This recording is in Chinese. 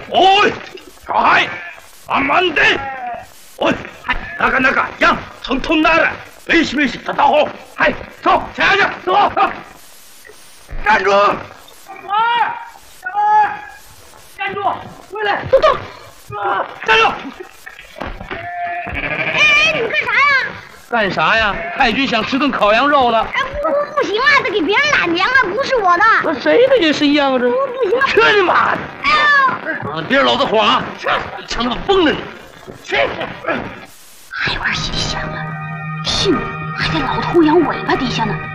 어이, 가이, 안만 돼. 어이, 나가, 양, 통통 나라. 몇십 다 따고. 하이,走，下去，走。站住！站住！回来！走，站住！ 哎，你干啥呀？ 干啥呀？太君想吃顿烤羊肉了。 哎，不行啊，得给别人揽粮啊，不是我的。 那谁的也是一样啊，这。 不行啊！ 去你妈的！ 哎呀！ 啊，别让老子晃啊！强他妈疯了你！去！ 还有点心香了，信还在老头羊尾巴底下呢。